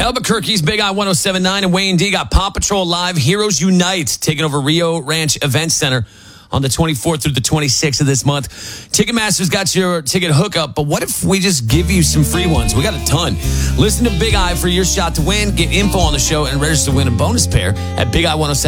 Albuquerque's Big I 107.9 and Wayne D got Paw Patrol Live Heroes Unite taking over Rio Ranch Event Center on the 24th through the 26th of this month. Ticketmaster's got your ticket hookup, but what if we just give you some free ones? We got a ton. Listen to Big I for your shot to win. Get info on the show and register to win a bonus pair at BigI107.